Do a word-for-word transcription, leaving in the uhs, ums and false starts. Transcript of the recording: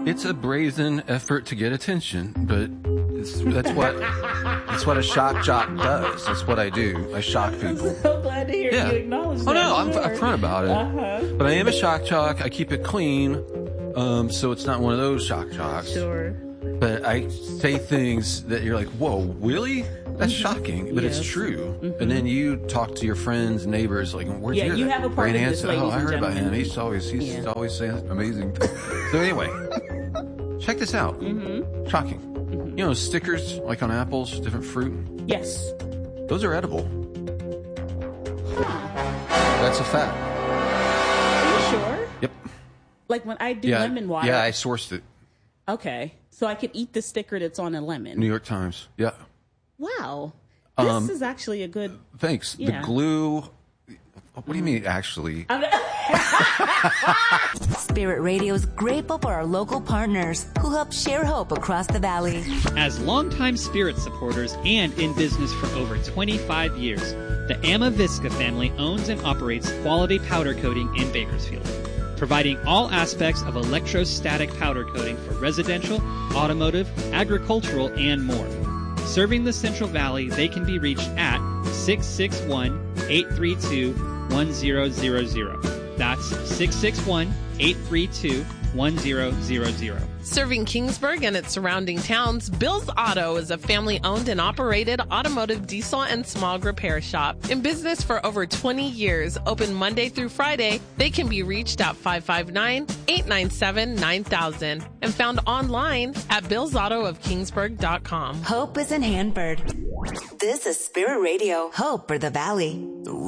It's a brazen effort to get attention, but it's, that's what that's what a shock jock does. That's what I do. I shock people. I'm so glad to hear Yeah. you acknowledge that. Oh no, I'm Sure. upfront about it. Uh-huh. But I am a shock jock. I keep it clean, um, so it's not one of those shock jocks. Sure. But I say things that you're like, whoa, really? That's shocking, but Yes. it's true. And then you talk to your friends and neighbors, like, where'd Yeah, you hear you that? have a part Brian of this, Hansen? Oh, ladies I and heard about him. gentlemen. He's always he's Yeah. always saying amazing things. So anyway, check this out. Mm-hmm. Shocking. Mm-hmm. You know, stickers like on apples, different fruit. Yes. Those are edible. That's a fact. Are you sure? Yep. Like when I do Yeah. lemon water. Yeah, I sourced it. Okay. So I could eat the sticker that's on a lemon. New York Times. Yeah. Wow. This Um, is actually a good. Thanks. Yeah. The glue. What do you mean, actually? Spirit Radio's grateful for our local partners who help share hope across the valley. As longtime Spirit supporters and in business for over twenty-five years, the Amavisca family owns and operates Quality Powder Coating in Bakersfield, providing all aspects of electrostatic powder coating for residential, automotive, agricultural, and more. Serving the Central Valley, they can be reached at six six one, eight three two, one zero zero zero. That's six six one, eight three two, one zero zero zero. Serving Kingsburg and its surrounding towns, Bill's Auto is a family-owned and operated automotive diesel and small repair shop. In business for over twenty years, open Monday through Friday, they can be reached at five five nine, eight nine seven, nine thousand and found online at bills auto of kingsburg dot com. Hope is in Hanford. This is Spirit Radio. Hope for the Valley.